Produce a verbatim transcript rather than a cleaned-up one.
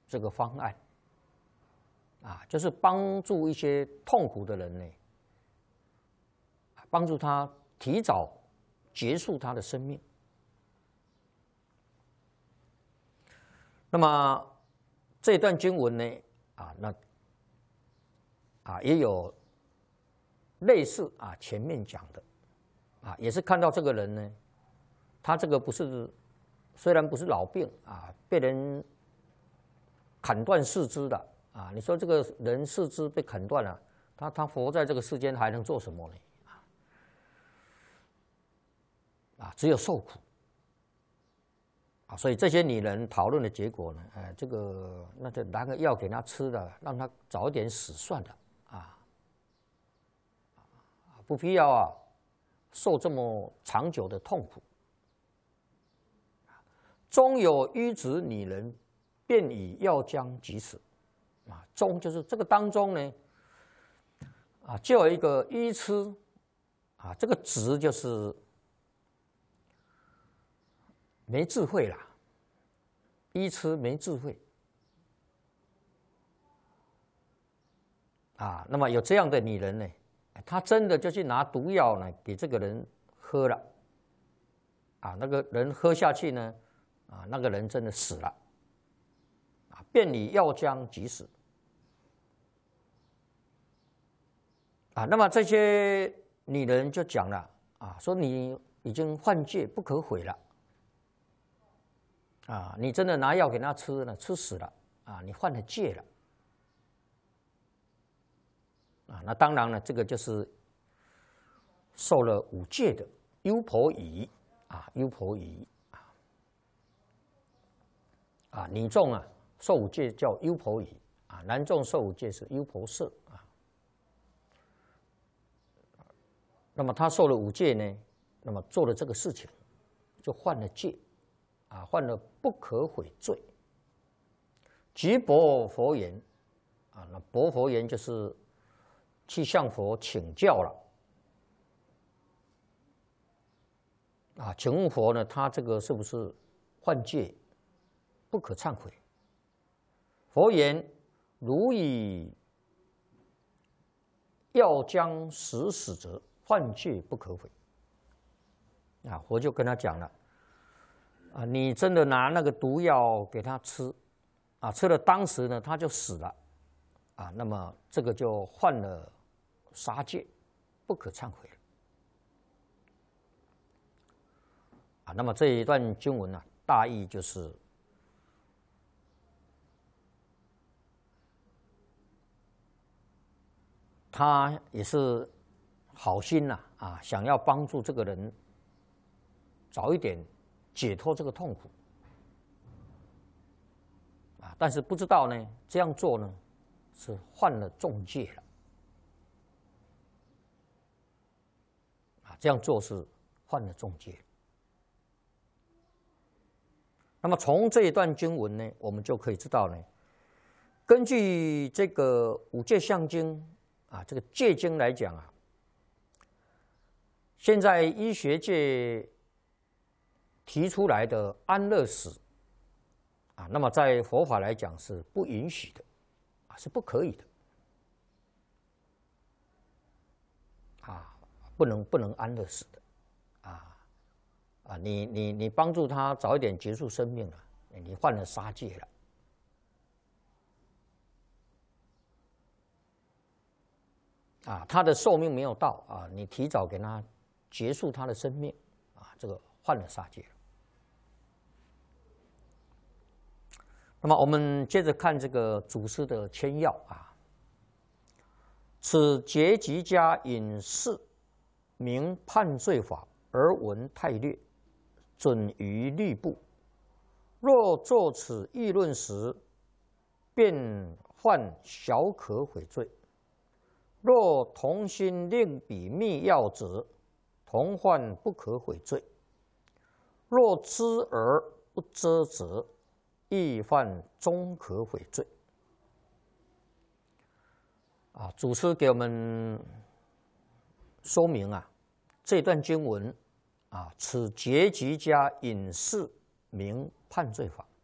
这个方案，啊，就是帮助一些痛苦的人呢，帮助他提早结束他的生命。那么这段经文呢，啊，那啊也有类似啊前面讲的，啊，也是看到这个人呢，他这个不是虽然不是老病啊，被人砍断四肢的啊，你说这个人四肢被砍断了，他他活在这个世间还能做什么呢？啊，只有受苦。啊，所以这些女人讨论的结果呢，哎，这个那就拿个药给他吃了，让他早一点死算了啊，不必要啊，受这么长久的痛苦。终有医治女人，便以药浆及死。啊，中就是这个当中呢，啊，就有一个医痴，啊，这个直就是没智慧啦，医痴没智慧。啊，那么有这样的女人呢，她真的就去拿毒药呢给这个人喝了，啊，那个人喝下去呢，啊，那个人真的死了，啊，便以药浆即死。啊，那么这些女人就讲了，啊，说你已经犯戒不可悔了，啊，你真的拿药给他吃了，吃死了，啊，你犯了戒了。啊，那当然了，这个就是受了五戒的优婆夷啊，优婆夷啊，啊，女众啊受五戒叫优婆夷啊，男众受五戒是优婆塞啊。那么他受了五戒呢，那么做了这个事情，就犯了戒啊，犯了不可悔罪。即薄佛言啊，那薄佛言就是去向佛请教了啊，请问佛呢，他这个是不是犯戒，不可忏悔？佛言：如以药浆食死者，犯戒不可悔。啊，佛就跟他讲了啊，你真的拿那个毒药给他吃啊，吃了当时呢他就死了啊，那么这个就犯了杀戒，不可忏悔了。啊，那么这一段经文呢、啊，大意就是他也是好心呐 啊, 啊，想要帮助这个人早一点解脱这个痛苦啊，但是不知道呢，这样做呢是犯了重戒了啊，这样做是犯了重戒。那么从这一段经文呢，我们就可以知道呢，根据这个五戒相经啊，这个戒经来讲啊，现在医学界提出来的安乐死啊，那么在佛法来讲是不允许的啊，是不可以的啊，不能不能安乐死的啊啊，你你你帮助他早一点结束生命了，你犯了杀戒了。啊，他的寿命没有到啊，你提早给他结束他的生命啊，这个犯了杀戒了。那么我们接着看这个祖师的签要啊，此结集家引示明判罪法而闻太略，准于律部。若作此议论时，便犯小可悔罪。若同心令彼密要者，同犯不可悔罪。若知而不遮者，亦犯终可悔罪。啊，祖师给我们说明啊，这段经文啊，此结集家引示明判罪法。